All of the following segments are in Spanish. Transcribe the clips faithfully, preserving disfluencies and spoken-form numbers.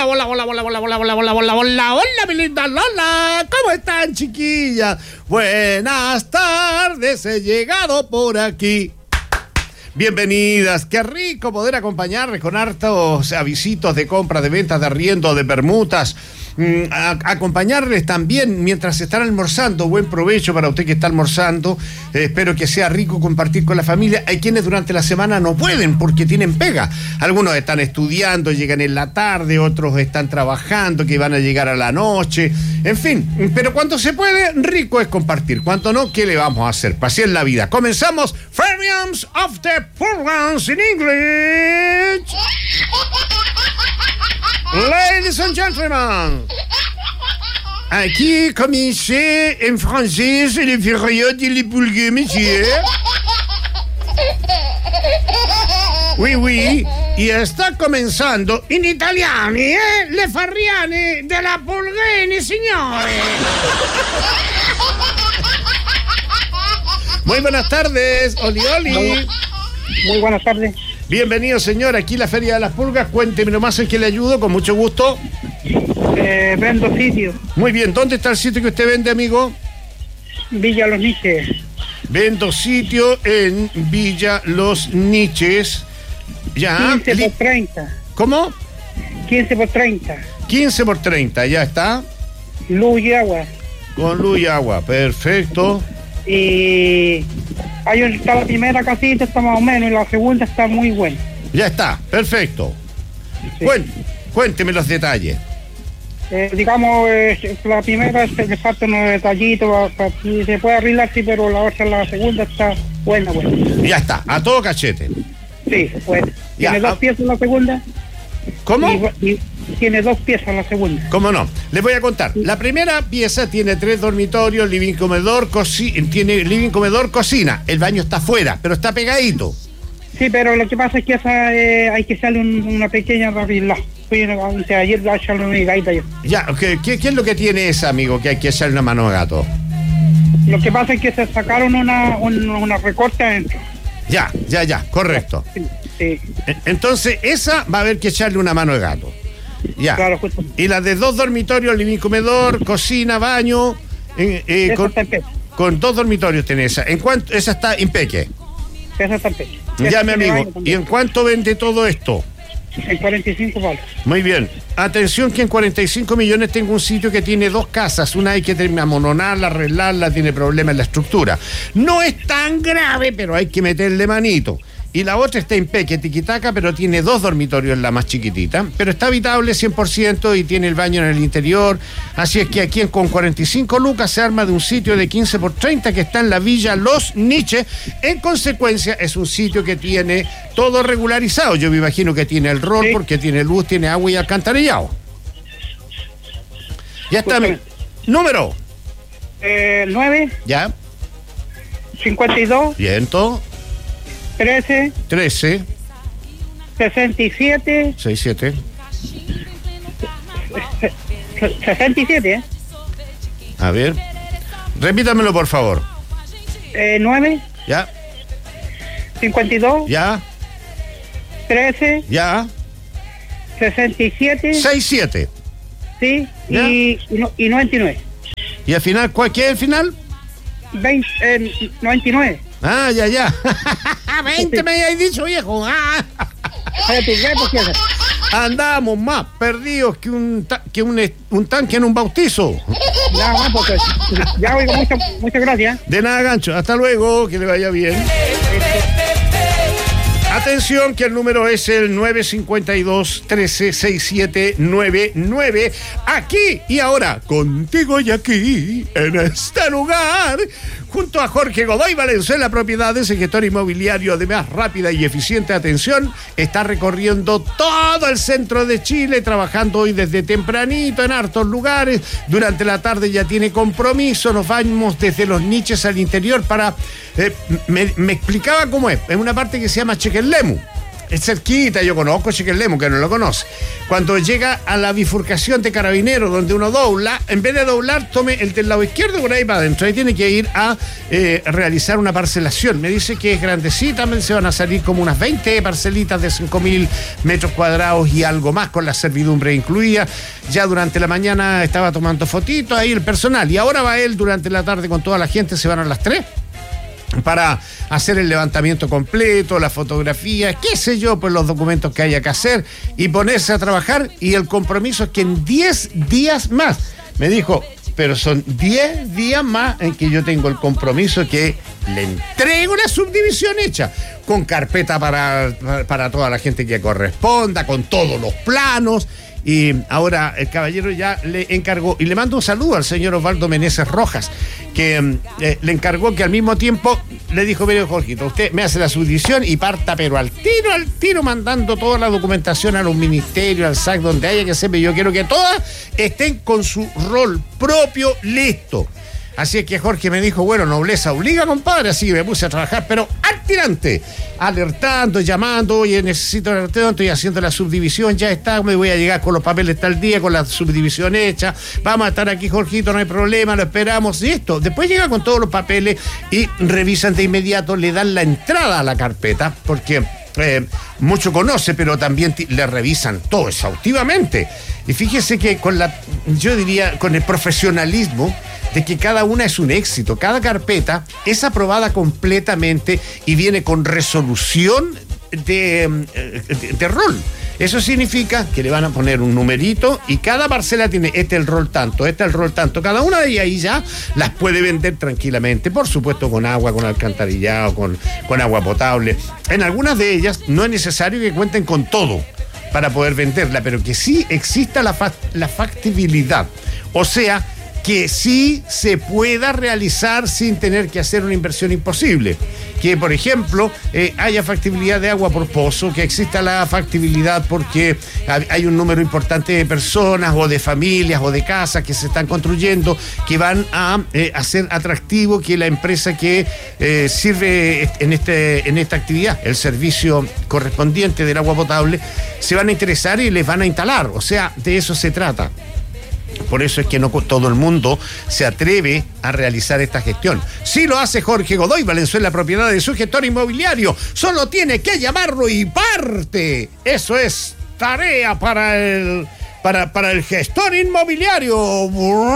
hola, hola, hola, hola, hola, hola, hola, hola, hola, hola, mi linda Lola. ¿Cómo están, chiquillas? Buenas tardes, he llegado por aquí. Bienvenidas, qué rico poder acompañarles con hartos avisitos de compra, de ventas, de arriendo, de permutas. Mm, a, acompañarles también mientras están almorzando. Buen provecho para usted que está almorzando. Eh, espero que sea rico compartir con la familia. Hay quienes durante la semana no pueden porque tienen pega. Algunos están estudiando, llegan en la tarde, otros están trabajando, que van a llegar a la noche. En fin, pero cuando se puede, rico es compartir. Cuando no, ¿qué le vamos a hacer? Así es la vida. Comenzamos Freedoms of the Programs in English. Ladies and gentlemen, aquí comience en francés le période de les pulgues, monsieur. Oui, oui, y está comenzando in italiani, eh? Le farriane della pulgueni, signore. Muy buenas tardes, Oli Oli. Muy, muy buenas tardes. Bienvenido, señor, aquí la Feria de las Pulgas. Cuénteme nomás en qué le ayudo, con mucho gusto. Eh, vendo sitio. Muy bien, ¿dónde está el sitio que usted vende, amigo? Villa Los Niches. Vendo sitio en Villa Los Niches. Ya. quince li- por treinta. ¿Cómo? quince por treinta. quince por treinta, ya está. Luz y agua. Con luz y agua, perfecto. Y ahí está la primera casita, está más o menos, y la segunda está muy buena. Ya está, perfecto. Sí. Cuen- cuénteme los detalles. Eh, digamos, eh, la primera es que le faltan unos detallitos, para, para, y se puede arreglar, sí, pero la otra, la segunda está buena, buena. Ya está, a todo cachete. Sí, buena. Ya, Tiene dos ah. piezas la segunda. ¿Cómo? Y, y tiene dos piezas la segunda. ¿Cómo no? Les voy a contar. La primera pieza tiene tres dormitorios, living, comedor, cocina. Tiene living, comedor, cocina. El baño está afuera, pero está pegadito. Sí, pero lo que pasa es que esa, eh, hay que hacerle un, una pequeña arregla. Fui antes de ayer a echarle una gaita yo. Ya, ¿qué, qué, ¿qué es lo que tiene esa, amigo, que hay que echarle una mano a gato? Lo que pasa es que se sacaron una, un, una recorte adentro. Ya, ya, ya, correcto. Sí, sí, Entonces, esa va a haber que echarle una mano de gato. Ya. claro, justo. Y las de dos dormitorios, living, comedor, cocina, baño, eh, eh, Esa con, está en pecho. con dos dormitorios tiene esa. ¿En cuánto? Esa está impeque. Esa está en pecho. Ya, Esa mi tiene amigo. baño ¿Y también. en cuánto vende todo esto? En cuarenta y cinco palos. Muy bien. Atención que en cuarenta y cinco millones tengo un sitio que tiene dos casas. Una hay que amononarla, arreglarla, tiene problemas en la estructura. No es tan grave, pero hay que meterle manito. Y la otra está en peque, tiquitaca, pero tiene dos dormitorios, la más chiquitita. Pero está habitable cien por ciento y tiene el baño en el interior. Así es que aquí en, con cuarenta y cinco lucas se arma de un sitio de quince por treinta que está en la Villa Los Niches. En consecuencia, es un sitio que tiene todo regularizado. Yo me imagino que tiene el rol, Sí. porque tiene luz, tiene agua y alcantarillado. Ya está mi Justamente. número. Eh, nueve, Ya, cincuenta y dos, viento, trece, trece, sesenta y siete, sesenta y siete. sesenta y siete, ¿eh? A ver, repítamelo por favor. Eh, nueve, Ya, cincuenta y dos, ya, trece, ya. sesenta y siete, seis siete. sí, Ya. y, y, no- y noventa y nueve. ¿Y al final cuál qué es el final? veinte, eh, noventa y nueve. Ah, ya, ya. veinte me habéis dicho, viejo. Ah. Espérate, ¿qué pusieron? Andamos más perdidos que un ta- que un, es- un tanque en un bautizo. Ya, bueno, pues, ya, oigo, muchas, muchas gracias. De nada, gancho. Hasta luego, que le vaya bien. Atención que el número es el nueve cinco dos, trece, sesenta y siete, noventa y nueve. Aquí y ahora, contigo y aquí, en este lugar, junto a Jorge Godoy Valenzuela Propiedades, el gestor inmobiliario de más rápida y eficiente atención, está recorriendo todo el centro de Chile, trabajando hoy desde tempranito en hartos lugares. Durante la tarde ya tiene compromiso, nos vamos desde Los Niches al interior para... eh, me, me explicaba cómo es, en una parte que se llama Chequenlemu. es cerquita, yo conozco Chiquelemo, que no lo conoce. Cuando llega a la bifurcación de Carabineros, donde uno dobla, en vez de doblar, tome el del lado izquierdo por ahí para adentro. Ahí tiene que ir a eh, realizar una parcelación. Me dice que es grandecita, me dice, van a salir como unas veinte parcelitas de cinco mil metros cuadrados y algo más, con la servidumbre incluida. Ya durante la mañana estaba tomando fotitos ahí el personal. Y ahora va él durante la tarde con toda la gente, se van a las tres. Para hacer el levantamiento completo, la fotografía, qué sé yo, pues los documentos que haya que hacer y ponerse a trabajar. Y el compromiso es que en diez días más, me dijo, pero son diez días más en que yo tengo el compromiso que le entrego la subdivisión hecha, con carpeta para, para toda la gente que corresponda, con todos los planos. Y ahora el caballero ya le encargó, y le mando un saludo al señor Osvaldo Meneses Rojas, que eh, le encargó que al mismo tiempo le dijo, mire, Jorgito, usted me hace la subdivisión y parta, pero al tiro, al tiro, mandando toda la documentación a los ministerios, al S A C, donde haya que ser, yo quiero que todas estén con su rol propio listo. Así es que Jorge me dijo, bueno, nobleza obliga, compadre, así que me puse a trabajar, pero al tirante, alertando, llamando, oye, necesito alertado, estoy haciendo la subdivisión, ya está, me voy a llegar con los papeles tal día, con la subdivisión hecha, vamos a estar aquí, Jorgito, no hay problema, lo esperamos, y esto. Después llega con todos los papeles y revisan de inmediato, le dan la entrada a la carpeta, porque eh, mucho conoce, pero también t- le revisan todo exhaustivamente. Y fíjese que con la, yo diría, con el profesionalismo de que cada una es un éxito, cada carpeta es aprobada completamente y viene con resolución de, de, de rol. Eso significa que le van a poner un numerito y cada parcela tiene este el rol tanto, este el rol tanto. Cada una de ellas ahí ya las puede vender tranquilamente, por supuesto con agua, con alcantarillado, con, con agua potable. En algunas de ellas no es necesario que cuenten con todo para poder venderla, pero que sí exista la, fa- la factibilidad. O sea, que sí se pueda realizar sin tener que hacer una inversión imposible. Que, por ejemplo, eh, haya factibilidad de agua por pozo, que exista la factibilidad porque hay un número importante de personas o de familias o de casas que se están construyendo, que van a eh, hacer atractivo que la empresa que eh, sirve en, este, en esta actividad, el servicio correspondiente del agua potable, se van a interesar y les van a instalar. O sea, de eso se trata. Por eso es que no todo el mundo se atreve a realizar esta gestión. Si lo hace Jorge Godoy Valenzuela, propiedad de su gestor inmobiliario, solo tiene que llamarlo y parte. Eso es tarea para el, para, para el gestor inmobiliario.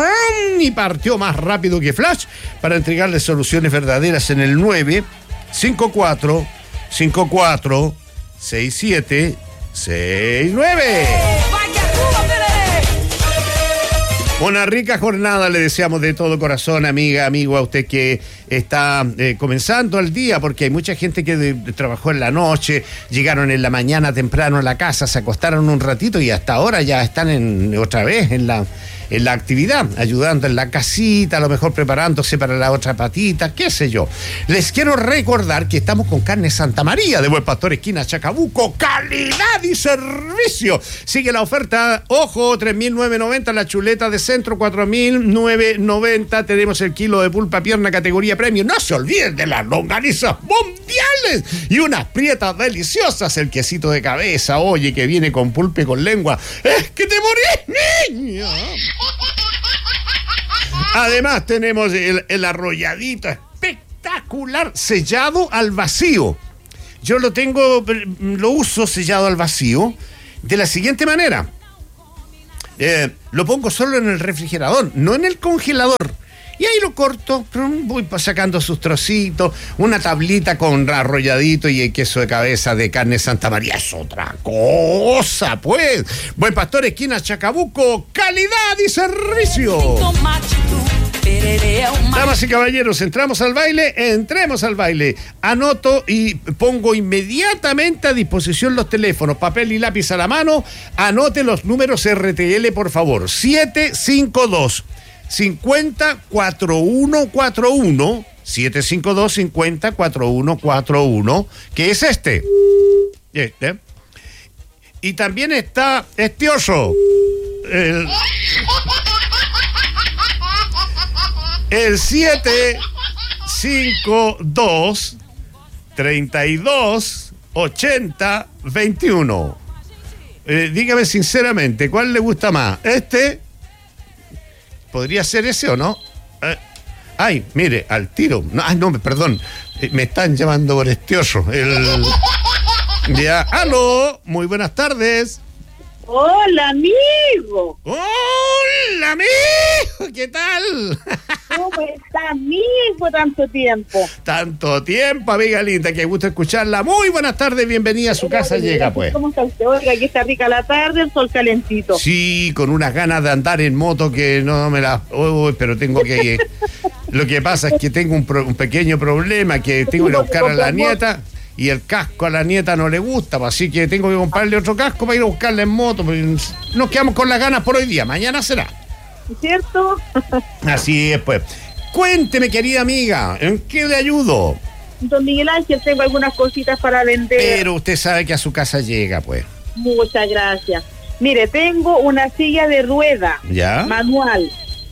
Y partió más rápido que Flash para entregarle soluciones verdaderas en el nueve cinco cuatro cinco cuatro seis siete seis nueve. Una rica jornada le deseamos de todo corazón, amiga, amigo, a usted que está eh, comenzando el día, porque hay mucha gente que de, de, trabajó en la noche, llegaron en la mañana temprano a la casa, se acostaron un ratito y hasta ahora ya están en, otra vez en la, en la actividad, ayudando en la casita, a lo mejor preparándose para la otra patita, qué sé yo. Les quiero recordar que estamos con Carne Santa María de Buen Pastor, esquina Chacabuco, calidad y servicio. Sigue la oferta, ojo, tres mil novecientos noventa la chuleta de centro, cuatro mil novecientos noventa, tenemos el kilo de pulpa pierna categoría premium. No se olviden de las longanizas mundiales y unas prietas deliciosas, el quesito de cabeza, oye, que viene con pulpa y con lengua. ¡Es que te morís, niña! Además tenemos el, el arrolladito espectacular, sellado al vacío. Yo lo tengo, lo uso sellado al vacío de la siguiente manera. Eh, lo pongo solo en el refrigerador, no en el congelador. Y ahí lo corto, voy sacando sus trocitos, una tablita con arrolladito y el queso de cabeza de Carne Santa María. Es otra cosa, pues. Buen Pastor, esquina Chacabuco, calidad y servicio. Damas y caballeros, entramos al baile, entremos al baile. Anoto y pongo inmediatamente a disposición los teléfonos, papel y lápiz a la mano. Anote los números R T L, por favor. siete cinco dos cincuenta cuarenta y uno cuarenta y uno, siete cinco dos cincuenta cuarenta y uno cuarenta y uno, que es este. Este. Y también está este oso. El, el siete cinco dos treinta y dos ochenta veintiuno. Eh, dígame sinceramente, ¿cuál le gusta más? ¿Este? ¿Podría ser ese o no? Eh, ay, mire, al tiro. No, ay, no, perdón. Eh, me están llamando por este otro. El... Ya, aló, muy buenas tardes. Hola, amigo. Hola, amigo, ¿qué tal? ¿Cómo está, amigo? Tanto tiempo. Tanto tiempo, amiga linda, que gusta escucharla. Muy buenas tardes, bienvenida a su casa, llega pues. ¿Cómo está usted? Oiga, aquí está rica la tarde, el sol calentito. Sí, con unas ganas de andar en moto que no me las... Uy, pero tengo que... Lo que pasa es que tengo un, pro... un pequeño problema, que tengo que ir a buscar a la nieta... Y el casco a la nieta no le gusta, así que tengo que comprarle otro casco para ir a buscarla en moto. Nos quedamos con las ganas por hoy día, mañana será. ¿Cierto? Así es, pues. Cuénteme, querida amiga, ¿en qué le ayudo? Don Miguel Ángel, tengo algunas cositas para vender. Pero usted sabe que a su casa llega, pues. Muchas gracias. Mire, tengo una silla de rueda. ¿Ya? Manual.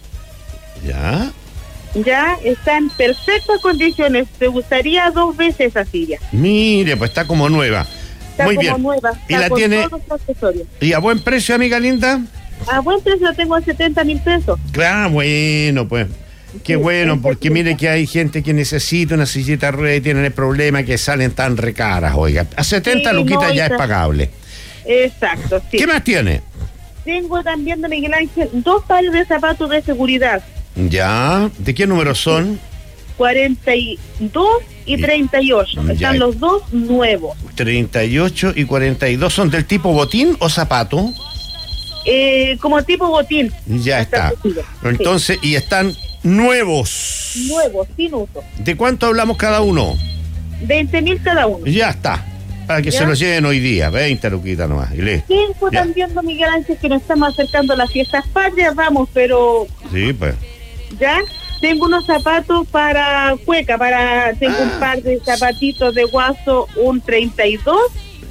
¿Ya? Ya está en perfectas condiciones. ¿Te gustaría dos veces esa silla? Mire, pues está como nueva. Está Muy como bien. nueva. ¿Y Está la con tiene? todos los accesorios. ¿Y a buen precio, amiga linda? A buen precio la tengo a setenta mil pesos. Claro, bueno, pues. Qué Sí, bueno, porque sí. mire que hay gente que necesita una sillita de rueda y tienen el problema que salen tan recaras, oiga. A setenta Sí, luquitas no, ya esa- es pagable. Exacto, sí. ¿Qué más tiene? Tengo también de Miguel Ángel dos pares de zapatos de seguridad. Ya. ¿De qué número son? cuarenta y dos y treinta y ocho. Ya. Están los dos nuevos. treinta y ocho y cuarenta y dos. ¿Son del tipo botín o zapato? Eh, como tipo botín. Ya está. Establecido. Entonces, y están nuevos. Sí. Nuevos, sin uso. ¿De cuánto hablamos cada uno? veinte mil cada uno. Ya está. Para que ¿Ya? se lo lleven hoy día. veinte luquitas nomás. Y listo. Tengo Ya. también, don Miguel Ángel, que nos estamos acercando a las fiestas patrias, vamos, pero Sí, pues. ya tengo unos zapatos para cueca, para tengo Ah. un par de zapatitos de guaso, un treinta y dos,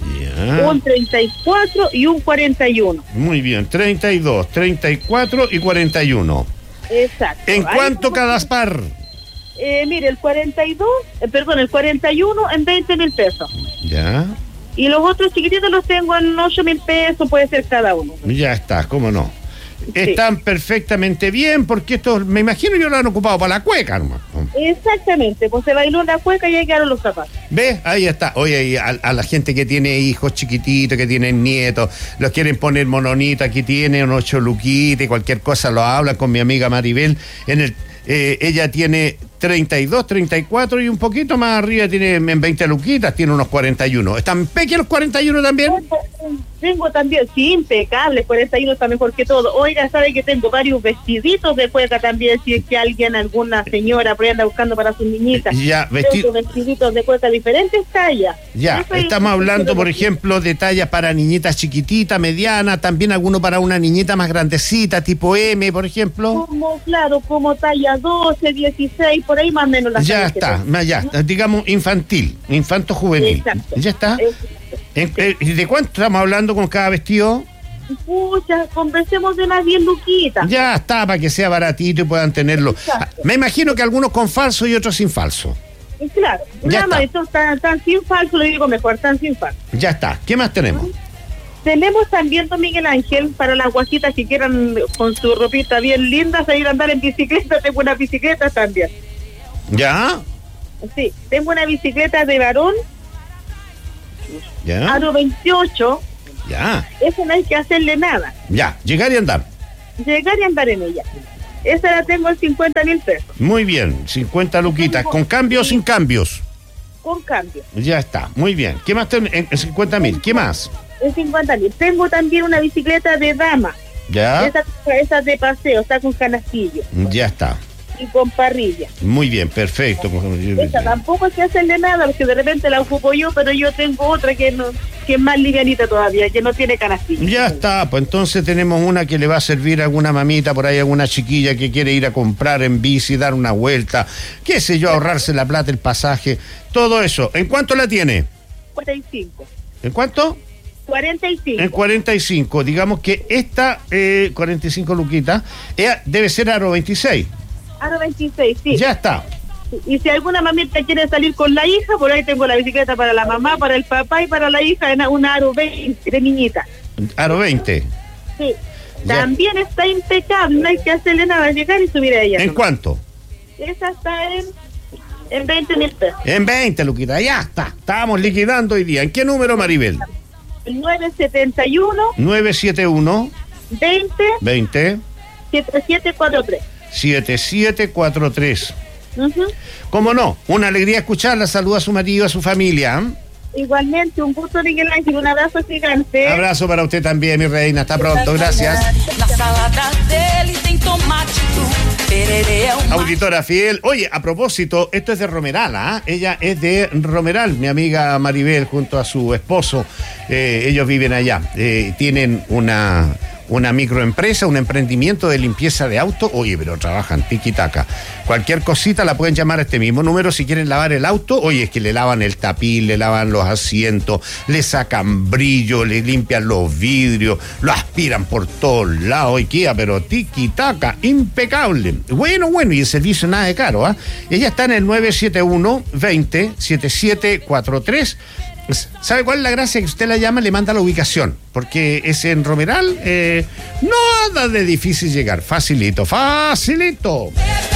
Ya. un treinta y cuatro y un cuarenta y uno. Muy bien. treinta y dos, treinta y cuatro y cuarenta y uno. Exacto. ¿En Ahí cuánto tengo- cada par? Eh, mire, el cuarenta y dos, eh, perdón, el cuarenta y uno en veinte mil pesos. Ya. Y los otros chiquititos los tengo en ocho mil pesos, puede ser cada uno. Ya está, cómo no. Sí. Están perfectamente bien porque estos, me imagino yo lo han ocupado para la cueca, nomás. Exactamente, pues se bailó la cueca y ahí quedaron los zapatos. ¿Ves? Ahí está. Oye, y a, a la gente que tiene hijos chiquititos, que tienen nietos, los quieren poner mononito, aquí tienen ocho luquitas y cualquier cosa lo hablan con mi amiga Maribel. En el, eh, ella tiene treinta y dos, treinta y cuatro y un poquito más arriba tiene en veinte luquitas, tiene unos cuarenta y uno. ¿Están pequeños los cuarenta y uno también? Tengo también, sí, impecable, cuarenta y uno está mejor que todo. Oiga, sabe que tengo varios vestiditos de cueca también, si es que alguien, alguna señora por ahí anda buscando para sus niñitas. Ya, vesti- Tengo vestiditos de cueca diferentes tallas. Ya, Eso es- estamos hablando, por ejemplo, de tallas para niñitas chiquititas, medianas, también alguno para una niñita más grandecita, tipo M, por ejemplo. Como, claro, como talla doce, dieciséis, por ahí más o menos las Ya tallas que está, tengo. ma- ya, digamos infantil, infanto juvenil. Exacto. Ya está. Exacto. En- eh, ¿Y de cuánto estamos hablando con cada vestido? Pucha, conversemos de unas diez luquitas. Ya está, para que sea baratito y puedan tenerlo. Exacto. Ah, Me imagino que algunos con falso y otros sin falso. Y claro, Ya nada más, está. estos tan, tan sin falso, le digo mejor, tan sin falso. Ya está. ¿Qué más tenemos? Tenemos también, don Miguel Ángel, para las guajitas que quieran con su ropita bien linda salir a andar en bicicleta. Tengo una bicicleta también. ¿Ya? Sí, tengo una bicicleta de varón, ¿Ya? aro veintiocho. Ya. Esa no hay que hacerle nada, Ya. Llegar y andar. llegar y andar en ella. Esa la tengo en cincuenta mil pesos, Muy bien. cincuenta luquitas. ¿Con cambios o sin cambios? con cambio. Ya está. Muy bien. ¿Qué más tenemos? En cincuenta mil. ¿Qué más? En cincuenta mil. Tengo también una bicicleta de dama. Ya. Esa, esa de paseo, está con canastillo Ya está. y con parrilla. Muy bien. Perfecto. Esa tampoco hay que hacerle nada, porque de repente la ocupo yo, pero yo tengo otra que no, que es más livianita todavía, que no tiene canastillo. Ya está, pues entonces tenemos una que le va a servir a alguna mamita por ahí, alguna chiquilla que quiere ir a comprar en bici, dar una vuelta, qué sé yo, ahorrarse la plata, el pasaje, todo eso. ¿En cuánto la tiene? cuarenta y cinco. ¿En cuánto? cuarenta y cinco. En cuarenta y cinco. Digamos que esta, eh, cuarenta y cinco luquitas, ella debe ser aro veintiséis. Aro veintiséis, sí. Ya está. Y si alguna mamita quiere salir con la hija, por ahí tengo la bicicleta para la mamá, para el papá y para la hija, en una aro veinte de niñita. Aro veinte. Sí. Ya. También está impecable, no hay que hacerle nada, llegar y subir a ella. ¿En nomás. cuánto? Esa está en, en veinte mil pesos. En veinte, Luquita, ya está. Estábamos liquidando hoy día. ¿En qué número, Maribel? El nueve siete uno. nueve siete uno. veinte. veinte. siete siete cuatro tres. siete siete cuatro tres. Uh-huh. ¿Cómo no? Una alegría escucharla. Saluda a su marido, a su familia. ¿eh? Igualmente, un gusto, Miguel Ángel. Un abrazo gigante. Abrazo para usted también, mi reina. Hasta pronto. Gracias. Auditora fiel. Oye, a propósito, esto es de Romeral, ¿ah? ¿eh? Ella es de Romeral, mi amiga Maribel, junto a su esposo. Eh, ellos viven allá. Eh, tienen una... una microempresa, un emprendimiento de limpieza de auto. Oye, pero trabajan tiquitaca. Cualquier cosita la pueden llamar a este mismo número si quieren lavar el auto. Oye, es que le lavan el tapiz, le lavan los asientos, le sacan brillo, le limpian los vidrios, lo aspiran por todos lados y queda, pero tiquitaca, impecable. Bueno, bueno, y el servicio nada de caro, ¿ah? ¿eh? Ella está en el nueve siete uno, veinte, setenta y siete cuarenta y tres. ¿Sabe cuál es la gracia? Que usted la llama, le manda la ubicación, porque es en Romeral, eh, nada de difícil llegar, facilito, facilito.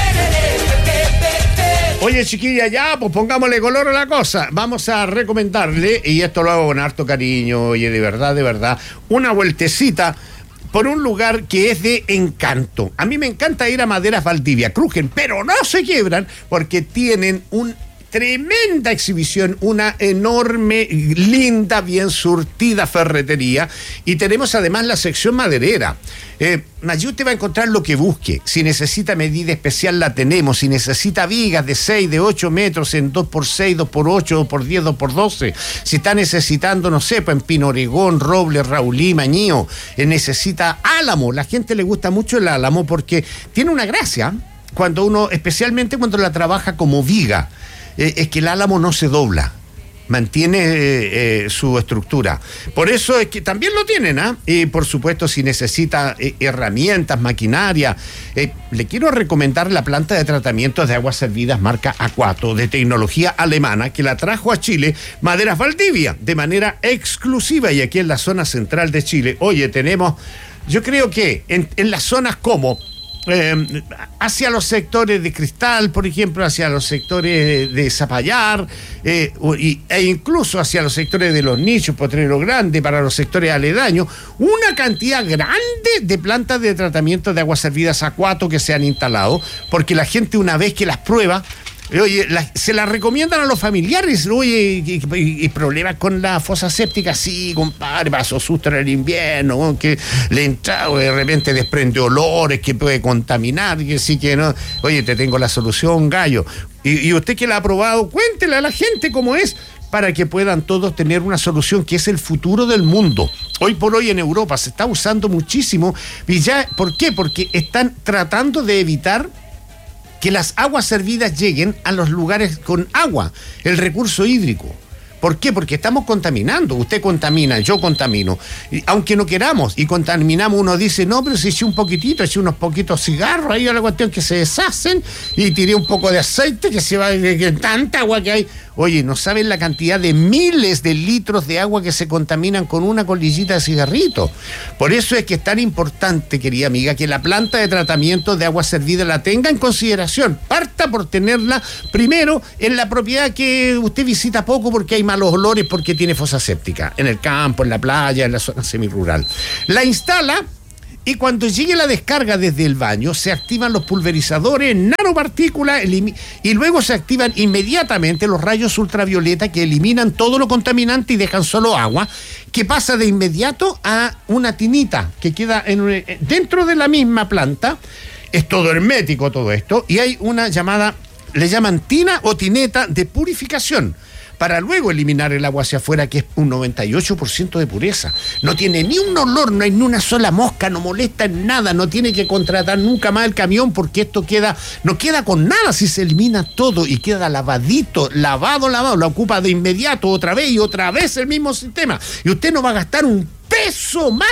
Oye, chiquilla, ya, pues pongámosle color a la cosa. Vamos a recomendarle, y esto lo hago con harto cariño, oye, de verdad, de verdad, una vueltecita por un lugar que es de encanto. A mí me encanta ir a Maderas Valdivia, crujen, pero no se quiebran, porque tienen un tremenda exhibición, una enorme, linda, bien surtida ferretería, y tenemos además la sección maderera. Eh, allí usted va a encontrar lo que busque. Si necesita medida especial, la tenemos. Si necesita vigas de seis, de ocho metros en dos por seis, dos por ocho, dos por diez, dos por doce. Si está necesitando, no sé, pues en pino oregón, roble, raulí, mañío. Eh, necesita álamo. La gente le gusta mucho el álamo porque tiene una gracia cuando uno, especialmente cuando la trabaja como viga. Eh, es que el álamo no se dobla, mantiene eh, eh, su estructura. Por eso es que también lo tienen, ¿ah? ¿eh? Y por supuesto, si necesita eh, herramientas, maquinaria, eh, le quiero recomendar la planta de tratamiento de aguas servidas marca Aquato, de tecnología alemana, que la trajo a Chile Maderas Valdivia de manera exclusiva, y aquí en la zona central de Chile. Oye, tenemos, yo creo que en, en las zonas como Eh, hacia los sectores de Cristal, por ejemplo, hacia los sectores de Zapallar, eh, y, e incluso hacia los sectores de Los Nichos, Potrero Grande, para los sectores aledaños, una cantidad grande de plantas de tratamiento de aguas servidas Aquato que se han instalado, porque la gente, una vez que las prueba, oye, la, se la recomiendan a los familiares. Oye, y, y, y problemas con la fosa séptica, sí, compadre, pasó susto en el invierno, que le entra, o de repente desprende olores, que puede contaminar, que sí, que no. Oye, te tengo la solución, gallo. Y, y usted que la ha probado, cuéntele a la gente cómo es, para que puedan todos tener una solución, que es el futuro del mundo. Hoy por hoy en Europa se está usando muchísimo, y ya, ¿por qué? Porque están tratando de evitar que las aguas servidas lleguen a los lugares con agua, el recurso hídrico. ¿Por qué? Porque estamos contaminando. Usted contamina, yo contamino. Y aunque no queramos, y contaminamos, uno dice, no, pero si eché un poquitito, eché unos poquitos cigarros, ahí a la cuestión que se deshacen, y tiré un poco de aceite, que se va, que, que tanta agua que hay. Oye, no saben la cantidad de miles de litros de agua que se contaminan con una colillita de cigarrito. Por eso es que es tan importante, querida amiga, que la planta de tratamiento de agua servida la tenga en consideración. Parta por tenerla primero en la propiedad que usted visita poco porque hay malos olores, porque tiene fosa séptica, en el campo, en la playa, en la zona semirural. La instala, y cuando llegue la descarga desde el baño, se activan los pulverizadores, nanopartículas, y luego se activan inmediatamente los rayos ultravioleta que eliminan todo lo contaminante y dejan solo agua, que pasa de inmediato a una tinita que queda en, dentro de la misma planta. Es todo hermético todo esto, y hay una llamada, le llaman tina o tineta de purificación, para luego eliminar el agua hacia afuera, que es un noventa y ocho por ciento de pureza. No tiene ni un olor, no hay ni una sola mosca, no molesta en nada, no tiene que contratar nunca más el camión, porque esto queda, no queda con nada si se elimina todo y queda lavadito, lavado, lavado, lo ocupa de inmediato otra vez y otra vez el mismo sistema. Y usted no va a gastar un peso más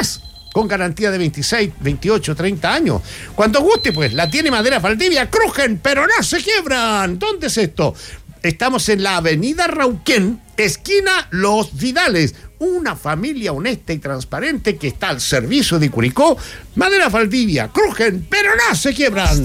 con garantía de veintiséis, veintiocho, treinta años. Cuando guste, pues, la tiene Maderas Valdivia, crujen, pero no se quiebran. ¿Dónde es esto? Estamos en la avenida Rauquén, esquina Los Vidales. Una familia honesta y transparente que está al servicio de Curicó. Maderas Valdivia, crujen, pero no se quiebran.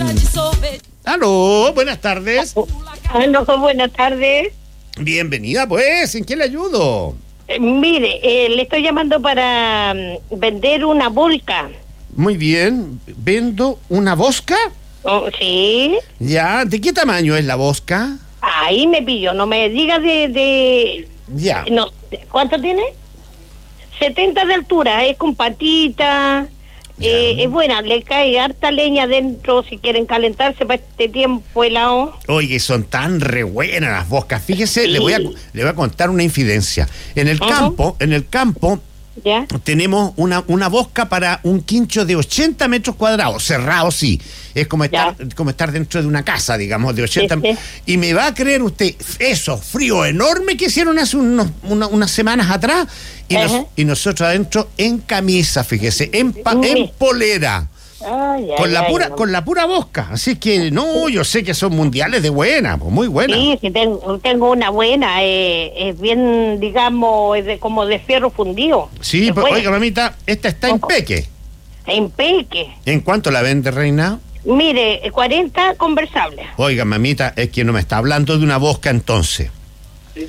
Aló, buenas tardes. Aló, buenas tardes. Bienvenida, pues, ¿en qué le ayudo? Eh, mire, eh, le estoy llamando para um, vender una volca. Muy bien, ¿vendo una bosca? Oh, sí. Ya, ¿de qué tamaño es la bosca? Ahí me pillo, no me diga de... de Ya. No, ¿cuánto tiene? setenta de altura, es con patita, eh, es buena, le cae harta leña dentro si quieren calentarse para este tiempo helado. Oye, son tan re buenas las boscas. Fíjese, Sí. le voy a le voy a contar una infidencia. En el Ujú. campo, en el campo ¿Ya? tenemos una, una bosca para un quincho de ochenta metros cuadrados, cerrado sí. Es como estar, como estar dentro de una casa, digamos, de ochenta. Sí, sí. Y me va a creer usted, esos fríos enormes que hicieron hace unos, una- unas semanas atrás, y, nos- Ajá. y nosotros adentro en camisa, fíjese, en, pa- Sí. en polera. Ay, ay, Con la ay, pura, no. con la pura bosca. Así que no, yo sé que son mundiales de buena, pues muy buena. Sí, sí, tengo, tengo una buena, eh, es bien, digamos, es de, como de fierro fundido. Sí, Es pues, buena. oiga, mamita, esta está en Ojo. peque. En peque. ¿En cuánto la vende, reina? Mire, cuarenta conversables. Oiga, mamita, es que no me está hablando de una bosca entonces. Sí,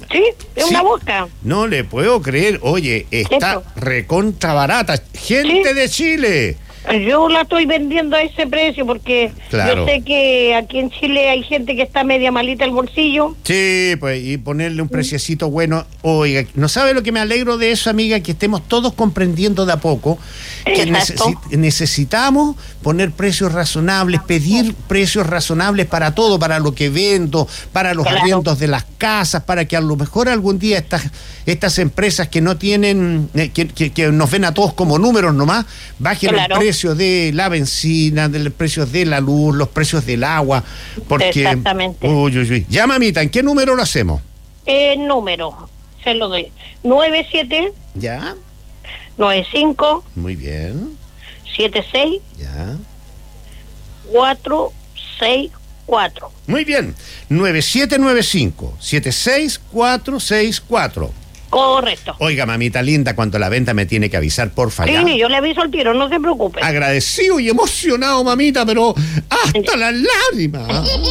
es Sí. una boca. No le puedo creer. Oye, está Esto. recontra barata. Gente Sí. de Chile. Yo la estoy vendiendo a ese precio porque Claro. yo sé que aquí en Chile hay gente que está media malita el bolsillo. Sí, pues, y ponerle un preciecito bueno. Oiga, ¿no sabe lo que me alegro de eso, amiga? Que estemos todos comprendiendo de a poco que Exacto. necesi- necesitamos poner precios razonables, pedir precios razonables para todo, para lo que vendo, para los Claro. arriendos de las casas, para que a lo mejor algún día estas, estas empresas que no tienen, eh, que, que- que nos ven a todos como números nomás, bajen Claro. el precio de la benzina, de los precios de la luz, los precios del agua, porque... Exactamente. Uy, uy, uy. Ya, mamita, ¿en qué número lo hacemos? El número, se lo doy. nueve siete Ya, nueve cinco muy bien, siete seis ya. cuatro seis cuatro. Muy bien, nueve siete nueve cinco, siete seis cuatro seis cuatro. Correcto. Oiga, mamita linda, cuando la venta me tiene que avisar, porfa, ya. Sí, yo le aviso al tiro, no se preocupe. Agradecido y emocionado, mamita, pero hasta las lágrimas.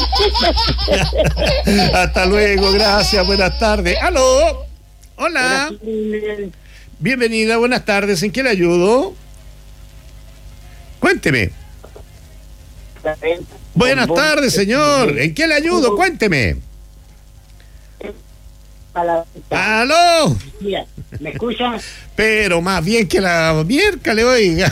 Hasta luego, gracias, buenas tardes. ¡Aló! Hola. Bienvenida, buenas tardes. ¿En qué le ayudo? Cuénteme. Buenas tardes, señor. ¿En qué le ayudo? Cuénteme. ¡Aló! ¿Me escucha? Pero más bien que la mierda le oiga.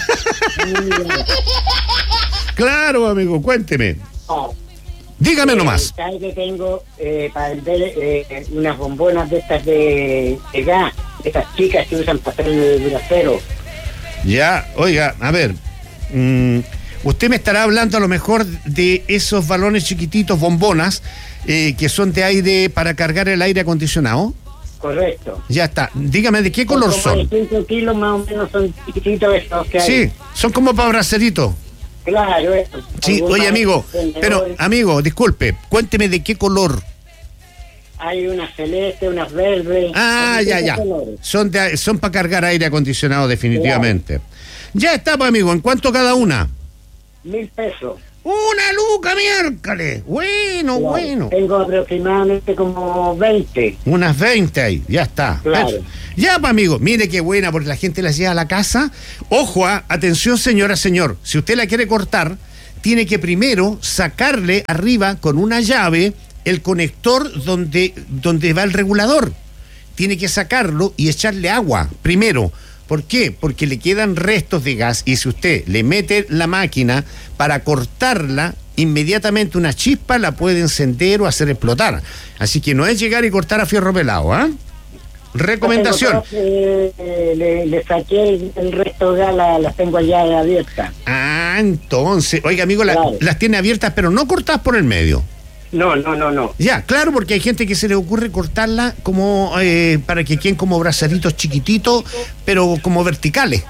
Claro, amigo, cuénteme. No. Dígame nomás. ¿Sabe que tengo eh, para vender eh, unas bombonas de estas de, de gas? De estas chicas que usan para hacer el bracero. Ya, oiga, a ver. mm, usted me estará hablando a lo mejor de esos balones chiquititos, bombonas, eh, que son de aire para cargar el aire acondicionado. Correcto. Ya está. Dígame de qué color como son. de cinco kilos más o menos son chiquititos estos que hay. Sí, son como para bracerito. Claro, eso. Sí, Algunos oye, amigo, vendedores, pero, amigo, disculpe, cuénteme de qué color. hay unas celestes, unas verdes. Ah, hay ya, muchos ya. colores. Son, de, son para cargar aire acondicionado, definitivamente. Ya está, pues, amigo. ¿En cuánto cada una? Mil pesos. Una luca, miércoles. Bueno, Claro. bueno. Tengo aproximadamente como veinte. Unas veinte ahí, ya está. Claro. Ya, pues, amigo, mire qué buena, porque la gente las lleva a la casa. Ojo, ah, atención, señora, señor. Si usted la quiere cortar, tiene que primero sacarle arriba con una llave el conector donde, donde va el regulador. Tiene que sacarlo y echarle agua primero. ¿Por qué? Porque le quedan restos de gas y si usted le mete la máquina para cortarla, inmediatamente una chispa la puede encender o hacer explotar. Así que no es llegar y cortar a fierro pelado, ¿ah? Recomendación. Eh, eh, le, le saqué el, el resto de gas, la- las tengo allá abiertas. Ah, entonces, oiga, amigo, la- Claro. las tiene abiertas, pero no cortadas por el medio. No, no, no, no. Ya, claro, porque hay gente que se le ocurre cortarla como eh, para que queden como brazaditos chiquititos, pero como verticales.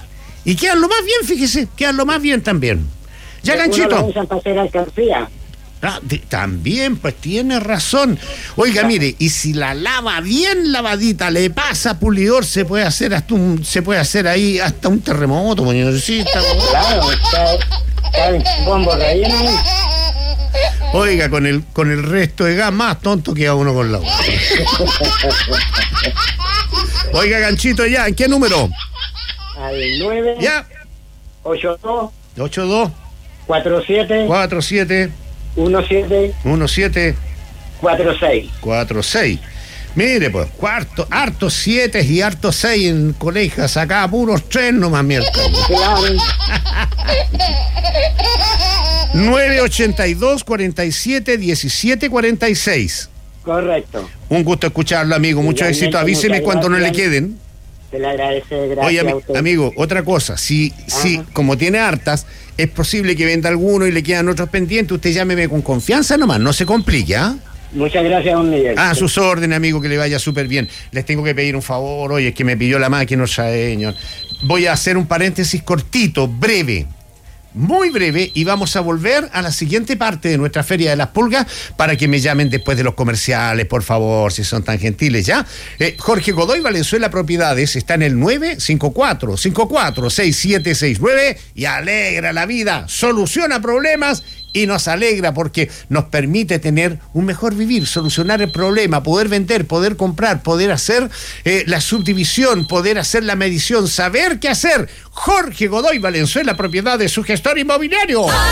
Y quedan lo más bien, fíjese, quedan lo más bien también. Ya, Ganchito. Lo usan para hacer alcancía. Ah, de, también, pues tiene razón. Oiga, mire, y si la lava bien lavadita, le pasa pulidor, se puede hacer hasta un, se puede hacer ahí hasta un terremoto, señorcita. Claro, está, está el bombo relleno. Oiga, con el, con el resto de gas, más tonto queda uno con la agua. Oiga, Ganchito, ya, ¿en qué número? Al nueve. Ya. ocho dos. ocho dos. cuatro siete. cuatro siete. uno siete. uno siete. cuatro seis. cuatro seis. Mire, pues, cuarto, hartos siete y hartos seis en colegios, acá puros tres nomás, miércoles. Claro. nueve ochenta y dos, cuarenta y siete, diecisiete, cuarenta y seis. Correcto. Un gusto escucharlo, amigo. Mucho Igualmente, éxito. Avíseme muchas cuando no le gracias. queden. Se le agradece, gracias. Oye, a ami- usted. amigo, otra cosa. Si, si, como tiene hartas, es posible que venda alguno y le quedan otros pendientes. Usted llámeme con confianza nomás. No se complique, ¿ah? Muchas gracias, don Miguel. A sus órdenes, amigo, que le vaya súper bien. Les tengo que pedir un favor. Oye, es que me pidió la máquina, señor. Voy a hacer un paréntesis cortito, breve. Muy breve, y vamos a volver a la siguiente parte de nuestra Feria de las Pulgas para que me llamen después de los comerciales, por favor, si son tan gentiles, ¿ya? Eh, Jorge Godoy Valenzuela Propiedades está en el nueve cinco cuatro, cinco cuatro, seis siete seis nueve y alegra la vida, soluciona problemas y nos alegra porque nos permite tener un mejor vivir, solucionar el problema, poder vender, poder comprar, poder hacer eh, la subdivisión, poder hacer la medición, saber qué hacer. Jorge Godoy Valenzuela Propiedades, su gestor inmobiliario.